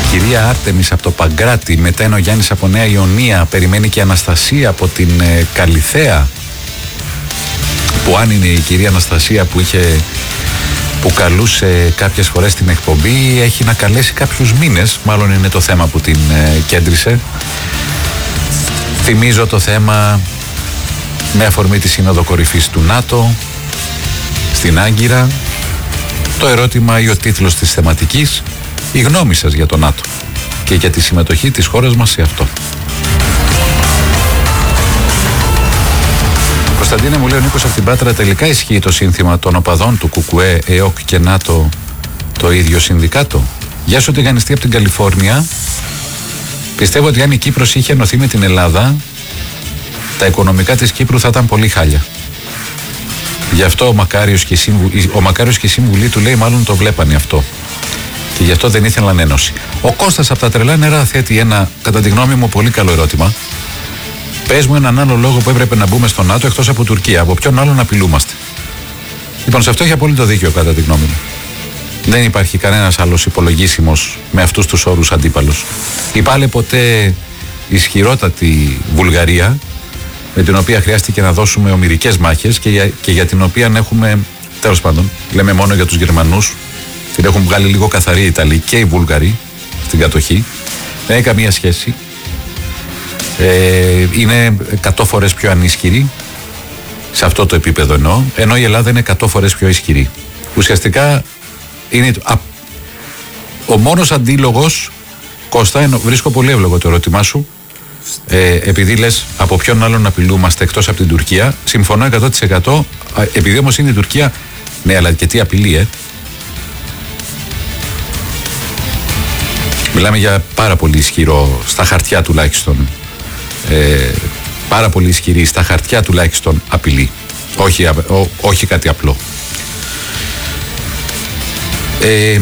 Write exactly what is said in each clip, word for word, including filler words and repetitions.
κυρία Άρτεμις από το Παγκράτη, μετά είναι ο Γιάννης από Νέα Ιωνία, περιμένει και η Αναστασία από την ε, Καλιθέα, που αν είναι η κυρία Αναστασία που είχε που καλούσε κάποιες φορές την εκπομπή, έχει να καλέσει κάποιους μήνες, μάλλον είναι το θέμα που την ε, κέντρισε. Θυμίζω το θέμα με αφορμή τη Σύνοδο Κορυφής του ΝΑΤΟ στην Άγκυρα, το ερώτημα ή ο τίτλος της θεματικής, η γνώμη σας για το ΝΑΤΟ και για τη συμμετοχή της χώρας μας σε αυτό. Κωνσταντίνε, μου λέει ο Νίκος από την Πάτρα, τελικά ισχύει το σύνθημα των οπαδών του ΚΚΕ, ΕΟΚ και ΝΑΤΟ το ίδιο συνδικάτο? Γεια σου τηγανιστή από την Καλιφόρνια. Πιστεύω ότι αν η Κύπρος είχε ενωθεί με την Ελλάδα, τα οικονομικά της Κύπρου θα ήταν πολύ χάλια. Γι' αυτό ο Μακάριος και η Σύμβουλη, ο Μακάριος και η Σύμβουλή του λέει μάλλον το βλέπανε αυτό. Και γι' αυτό δεν ήθελαν ένωση. Ο Κώστας από τα τρελά νερά θέτει ένα, κατά τη γνώμη μου, πολύ καλό ερώτημα. Πες μου έναν άλλο λόγο που έπρεπε να μπούμε στο ΝΑΤΟ εκτός από Τουρκία. Από ποιον άλλον απειλούμαστε? Λοιπόν, σε αυτό έχει απόλυτο δίκιο, κατά τη γνώμη μου. Δεν υπάρχει κανένας άλλος υπολογίσιμος με αυτούς τους όρους αντίπαλος. Υπάλε ποτέ ισχυρότατη Βουλγαρία, με την οποία χρειάστηκε να δώσουμε ομηρικές μάχες και για, και για την οποία έχουμε, τέλος πάντων, λέμε μόνο για τους Γερμανούς, την έχουν βγάλει λίγο καθαρή οι Ιταλοί και οι Βούλγαροι στην κατοχή. Δεν έχει καμία σχέση. Ε, είναι εκατό φορές πιο ανίσχυρη, σε αυτό το επίπεδο εννοώ, ενώ η Ελλάδα είναι εκατό φορές πιο ισχυρή. Ουσιαστικά είναι α, ο μόνος αντίλογος, Κώστα, ενώ, βρίσκω πολύ εύλογο το ερώτημά σου, ε, επειδή λες από ποιον άλλον απειλούμαστε εκτός από την Τουρκία, συμφωνώ εκατό τοις εκατό, επειδή όμως είναι η Τουρκία, ναι, αλλά και τι απειλή, ε. Μιλάμε για πάρα πολύ ισχυρό, στα χαρτιά τουλάχιστον, ε, πάρα πολύ ισχυρή, στα χαρτιά τουλάχιστον απειλή, όχι, ό, όχι κάτι απλό. Ε,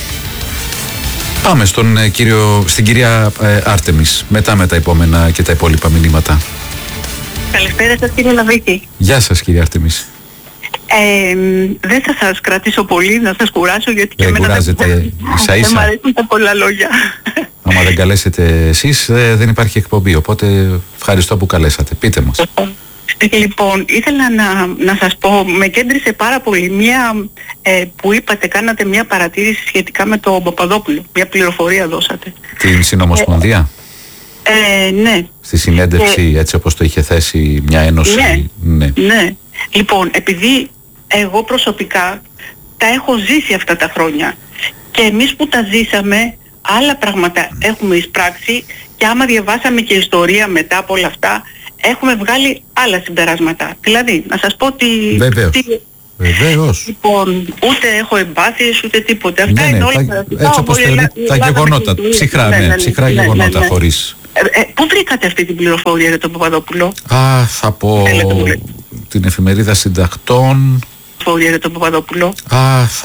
πάμε στον, ε, κύριο, στην κυρία ε, Άρτεμις, μετά με τα επόμενα και τα υπόλοιπα μηνύματα. Καλησπέρα σας, κύριε Λαβίτη. Γεια σας, κυρία Άρτεμις. Ε, δεν θα σας κρατήσω πολύ, να σας κουράσω, γιατί και δεν εμένα κουράζετε δεν, ίσα ίσα. δεν μ' αρέσουν τα πολλά λόγια. Άμα δεν καλέσετε εσείς, ε, δεν υπάρχει εκπομπή, οπότε ευχαριστώ που καλέσατε. Πείτε μας. Λοιπόν, ήθελα να, να σας πω, με κέντρισε πάρα πολύ μία ε, που είπατε, κάνατε μία παρατήρηση σχετικά με τον Παπαδόπουλο, μία πληροφορία δώσατε. Την Συνομοσπονδία. Ε, ε, ναι. Στη συνέντευξη, έτσι όπως το είχε θέσει μια ένωση. Ναι, ναι. ναι. Λοιπόν, επειδή εγώ προσωπικά τα έχω ζήσει αυτά τα χρόνια και εμείς που τα ζήσαμε, άλλα πράγματα έχουμε εισπράξει και άμα διαβάσαμε και ιστορία μετά από όλα αυτά, έχουμε βγάλει άλλα συμπεράσματα. Δηλαδή, να σας πω ότι... Βεβαίως. Τι... Βεβαίως. Λοιπόν, ούτε έχω εμπάθειες, ούτε τίποτε. Αυτά ναι, είναι ναι, όλα τα, έτσι όπως θεωρεί, τα γεγονότα, ψυχρά, ναι, ναι, ναι, ψυχρά ναι, γεγονότα, ναι, ναι. Χωρίς... Ε, ε, πού βρήκατε αυτή την πληροφορία για τον Παπαδόπουλο? Α, θα πω την εφημερίδα Συντακτών. Για τον Παπαδόπουλο. Α,